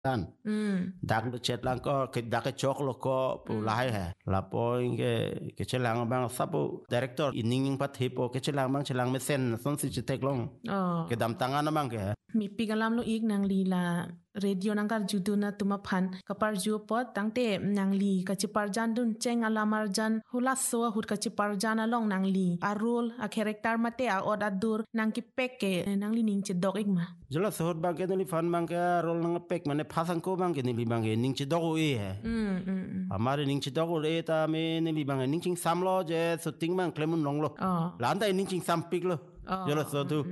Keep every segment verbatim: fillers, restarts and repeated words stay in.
kan dak lu chat lang ko ke dak chok lo ko pu lai ha la po ke ke chelang bang sapu director ining pat hipo ke chelang bang chelang me sen son si chetek long ke dam tangan bang ke mi pigalam lo ik nang li la radio nang kar juduna tuma phan kapar ju pot tangte nang li ka chipar jan dun cheng alamar jan hula so hut ka chipar jan along nang li a role a character mate a od adur nang ki peke nang li ning che dog ik ma jala sohot bang ke ni fan bang ke role nang pek mane phasang ko bang ke ni bang ke ning che dog e hai mm mm amare ning che dog e ta me ni bang ning ching sam lo je shooting bang klemun long lo lan dai ning ching sam pik lo jala so tu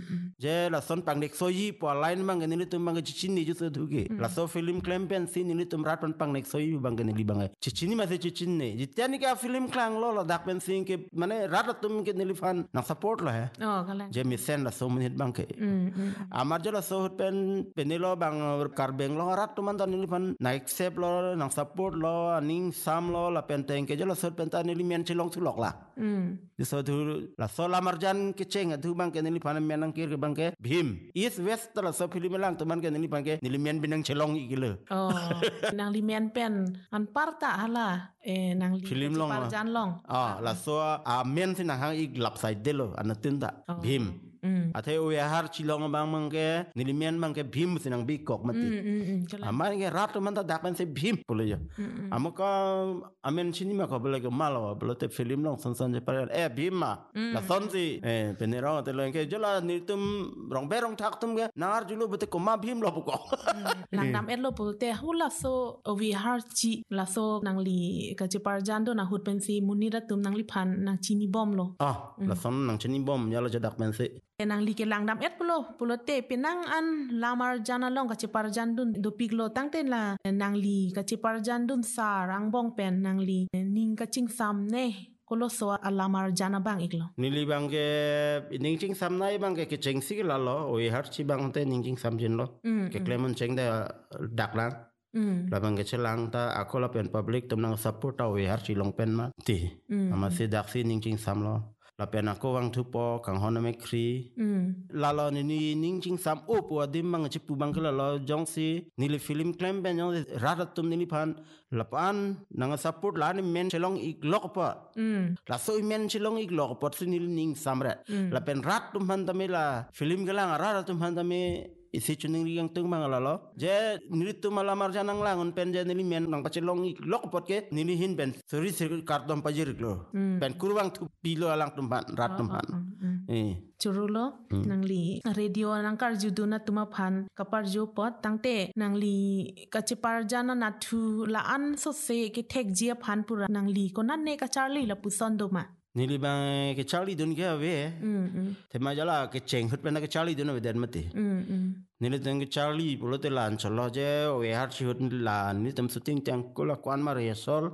je la son pang nek so yi po line bang ke ni tum bang ke chin ni ju so tu ke la so film klem pen sin ni tum rat pang nek so yi bang ke ni bang ke chin ma se chin ne jitani ka film klang lo la dak pen sin ke mane rat tum ke ni fan na support lo hai oh kala je mi sen la so minute bang ke amar jala so pen penilo bang kar beng lo rat tum tan ni fan na accept lo na support lo ning sam lo la pen teng ke jala so pen tan ni men chilong chulok la mm so tu la so la marjan ke cheng tu bang ke ni fan men nang kir ke bang ke bhim east west la so film lang tu man ke ni bang ke ni men binang chelong igile oh nang li men pen an parta hala e nang li film long parjan long ah la so a men sin hang ig lap side delo anatinda bhim athe o ya har chilong bang mang ke ni men mang ke bhim sinang bi kok mati amar ke rat man ta dak man se bhim pole yo amaka amen cinema ko bele ke malo bele te film long son son je par e bhim ma la son si e penero te lo ke jola ni tum rong be rong thak tum ke nar julu bete ko ma bhim lo ko nang nam et lo pu te hula so ovi har chi la so nang li ka chi par jan do na hut pen si munira tum nang li phan na chini bom lo ah la son nang chini bom ya lo jadak pen se nang li ke lang dam et pulo pulo te pinang an lamar jana long ka chi par jan dun do piglo tangte la nang li ka chi par jan dun sa rang bong pen nang li ning ka ching sam ne kolo so alamar jana bang iklo nili bang ke ning ching sam nai bang ke ke cheng si la lo oi har chi bang te ning ching sam jin lo ke klemon cheng da dak lang la bang ke chelang ta akola pen public tum nang support ta oi har chi long pen ma ti ama se dak si ning ching sam lo la pen ako wang thu po kang hon me khri la lo ni ni ning ching sam o po adim mang chi pu bang ke la lo jong si ni le film claim ben jong ra ra tum ni phan la pan nang support la ni men chelong ik lok pa la so men chelong ik lok pot si ni ning sam ra la pen rat tum han ta me la film ke la ra ra tum han ta me isi chuning yang tung mangala lo je nilitu malamar janang langun pen je nili men nang pachelong lok pot ke nili hin ben suri sir kartom pajir lo pen kurwang tu pilo alang tumban rat tumban eh churulo nang li radio nang kar juduna tuma phan kapar jo pot tangte nang li kachipar jana na thu la an so se ke thek jia phan pura nang li ko nan ne ka charlie la puson do ma nili bang ke charlie dun ke ave te ma jala ke cheng hut pen ke charlie dun ave den mate nili teng ke charlie pulo te lan chalo je we har chi hut lan ni tam shooting tang ko la kwan ma re sol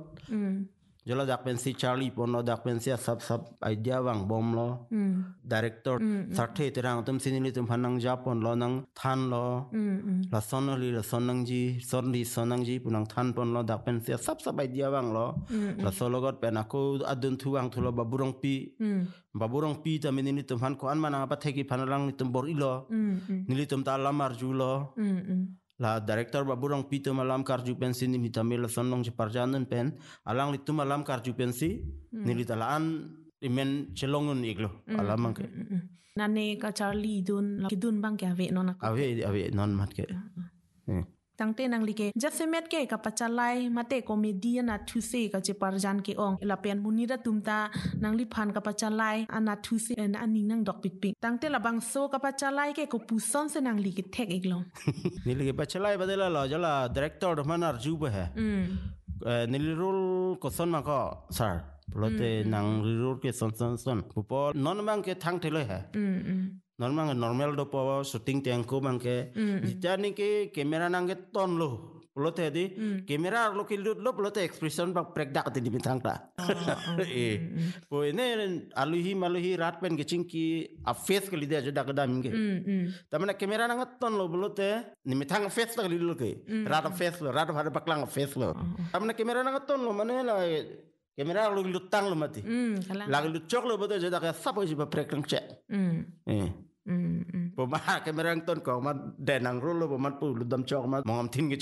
jala dak pen si charlie pon lo dak pen si sab sab idea wang bom lo director sarthe terang tum sinili tum phanang japon lo nang than lo la sonoli la sonang ji sonli sonang ji punang than pon lo dak pen si sab sab idea wang lo la sologot pen ako adun thu wang thulo baburong pi baburong pi ta minili tum phan ko an mana pa theki phanalang ni tum bor ilo nili tum ta lamar ju lo la director baburong pito malam karju pensi ni mitamela sonong je parjanan pen alang litu malam karju pensi ni litalaan imen chelongun iglo alamang ke nane ka charlie dun kidun bang ke ave non ave ave non mat ke tangte nang like jasemet ke ka pachalai mate comedian na thuse ka che parjan ke ong la pen munira tumta nang li phan ka pachalai ana thuse en aning nang dok pik pik tangte la bang so ka pachalai ke ko puson se nang li ke thek eglong ni li ke pachalai badela la jala director manar juba hai ni li role ko son ma ko sir plote nang li role ke son son son pupo non bang ke thang thele hai normal normal do po shooting tang ko bang ke jitani ke camera nang ke ton lo plote di camera lo ke lo plote expression bang prek dak ti bintang ta eh po ne aluhi maluhi rat pen ke chingki a face ke lide jo dak dam ke tamana camera nang ton lo plote ni mitang face ta lo ke rat face lo rat har baklang face lo tamana camera nang ton lo mane la camera lo lutang lo mati la lu chok lo bodo jo dak sa po ji ba prek nang che eh อืมอืมผมมาแค่มาเรื่องต้นก่อนมาแดนหนังรุ่นแล้วผมมันปูดดำจอกมามองทิน